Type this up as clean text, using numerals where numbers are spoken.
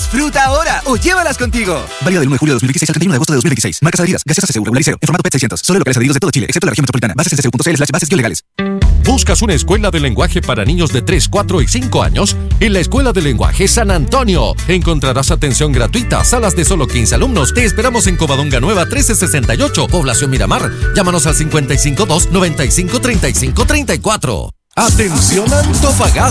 Disfruta ahora o llévalas contigo. Válido del 1 de julio de 2016 al 31 de agosto de 2016. Marcas adheridas. Gaseosa CSU regular liceo. En formato PET 600. Solo locales adheridos de todo Chile, excepto la región metropolitana. Bases en csu.cl/bases legales. ¿Buscas una escuela de lenguaje para niños de 3, 4 y 5 años? En la Escuela de Lenguaje San Antonio encontrarás atención gratuita, salas de solo 15 alumnos. Te esperamos en Covadonga Nueva 1368, Población Miramar. Llámanos al 552-953534. ¡Atención Antofagasta!